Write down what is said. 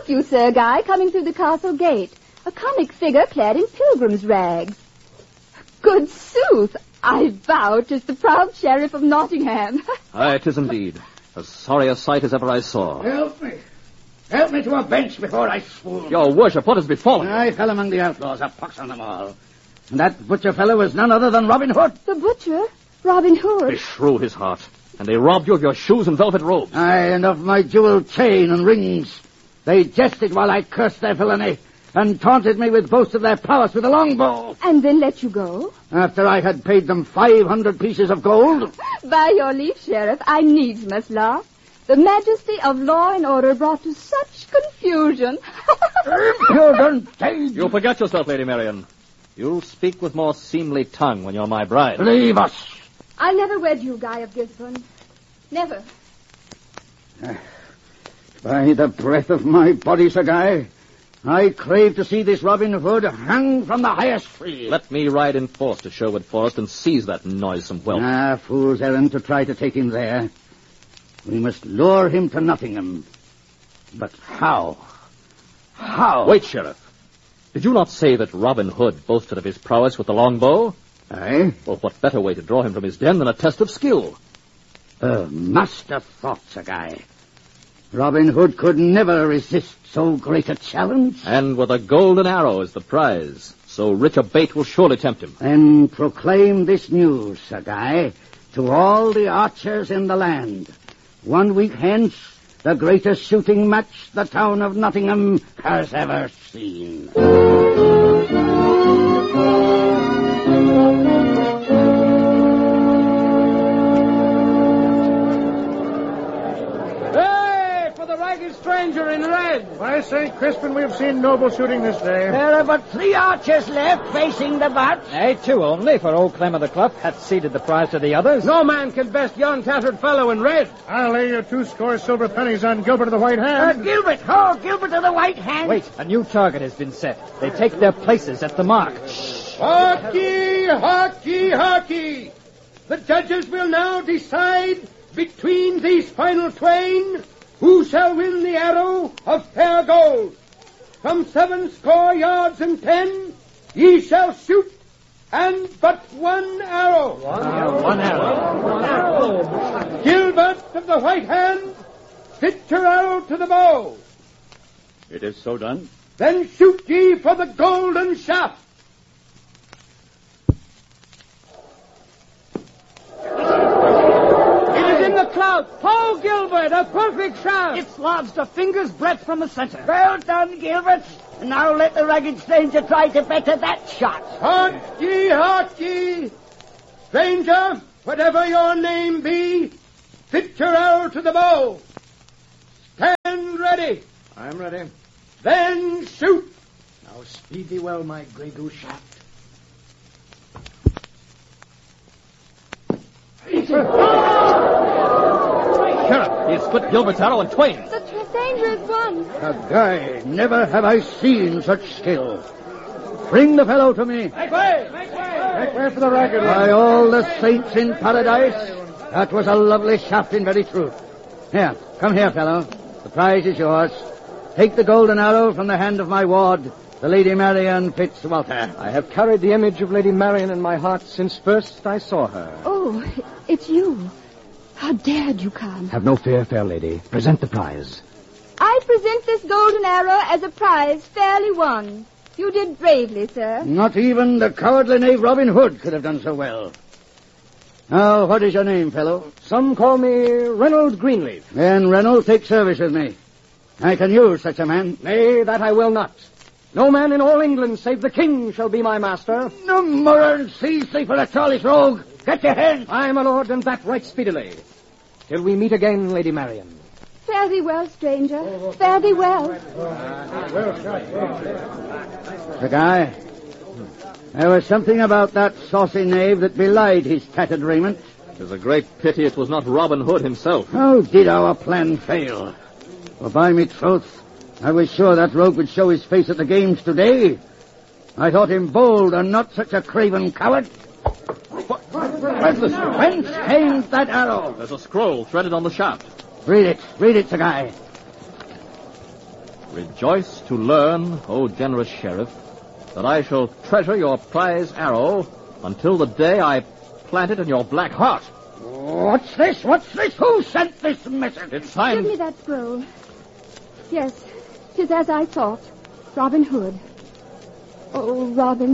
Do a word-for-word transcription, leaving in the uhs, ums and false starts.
look, you, Sir Guy, coming through the castle gate. A comic figure clad in pilgrim's rags. Good sooth, I vow 'tis the proud sheriff of Nottingham. Aye, 'tis indeed. As sorry a sight as ever I saw. Help me. Help me to a bench before I swoon. Your worship, what has befallen? I fell among the outlaws, a pox on them all. And that butcher fellow was none other than Robin Hood. The butcher? Robin Hood? Beshrew his heart. And they robbed you of your shoes and velvet robes. Aye, and of my jeweled chain and rings. They jested while I cursed their villainy, and taunted me with boasts of their prowess with a longbow. And then let you go? After I had paid them five hundred pieces of gold. By your leave, Sheriff, I needs must laugh. The majesty of law and order brought to such confusion. Impudent deed! You forget yourself, Lady Marian. You'll speak with more seemly tongue when you're my bride. Leave us. I'll never wed you, Guy of Gisborne. Never. Uh, by the breath of my body, Sir Guy, I crave to see this Robin Hood hung from the highest tree. Let me ride in force to Sherwood Forest and seize that noisome whelp. Ah, fool's errand to try to take him there. We must lure him to Nottingham. But how? How? Wait, Sheriff. Did you not say that Robin Hood boasted of his prowess with the longbow? Aye? Well, what better way to draw him from his den than a test of skill? A master thought, Sir Guy. Robin Hood could never resist so great a challenge. And with a golden arrow as the prize, so rich a bait will surely tempt him. Then proclaim this news, Sir Guy, to all the archers in the land. One week hence, the greatest shooting match the town of Nottingham has ever seen. Stranger in red. By Saint Crispin, we've seen noble shooting this day. There are but three archers left facing the butt. Nay, two only, for old Clem of the Clough hath ceded the prize to the others. No man can best yon tattered fellow in red. I'll lay you two score silver pennies on Gilbert of the White Hand. Uh, Gilbert, oh, Gilbert of the White Hand. Wait, a new target has been set. They take their places at the mark. Harkee, harkee, harkee. The judges will now decide between these final twain who shall win the arrow of fair gold. From seven score yards and ten, ye shall shoot, and but one arrow. One arrow. One arrow. One arrow. Gilbert of the White Hand, fit your arrow to the bow. It is so done. Then shoot ye for the golden shaft. Cloud. Ho, Gilbert, a perfect shot. It's lodged a finger's breadth from the center. Well done, Gilbert. Now let the ragged stranger try to better that shot. Harkee, harkee. Stranger, whatever your name be, fit your arrow to the bow. Stand ready. I'm ready. Then shoot. Now speed thee well, my grey goose shaft. Sheriff, he has split Gilbert's arrow in twain. The stranger is one. A guy, never have I seen such skill. Bring the fellow to me. Make way! Make way! Make way for the ragged one. By all the saints in paradise, that was a lovely shaft in very truth. Here, come here, fellow. The prize is yours. Take the golden arrow from the hand of my ward, the Lady Marian Fitzwalter. I have carried the image of Lady Marian in my heart since first I saw her. Oh, it's you. How dared you come? Have no fear, fair lady. Present the prize. I present this golden arrow as a prize fairly won. You did bravely, sir. Not even the cowardly knave Robin Hood could have done so well. Now, what is your name, fellow? Some call me Reynold Greenleaf. Then, Reynolds, take service with me. I can use such a man. Nay, that I will not. No man in all England save the king shall be my master. No more and seize thee for a churlish rogue. Get your head. I, my lord, and that right speedily. Till we meet again, Lady Marian. Fare thee well, stranger. Fare thee well. The guy. There was something about that saucy knave that belied his tattered raiment. It is a great pity it was not Robin Hood himself. How did our plan fail? For by me troth, I was sure that rogue would show his face at the games today. I thought him bold and not such a craven coward. Whence came that arrow? There's a scroll threaded on the shaft. Read it. Read it, Sir Guy. Rejoice to learn, O generous sheriff, that I shall treasure your prize arrow until the day I plant it in your black heart. What's this? What's this? Who sent this message? It's signed... Give me that scroll. Yes, 'tis as I thought. Robin Hood. Oh, Robin,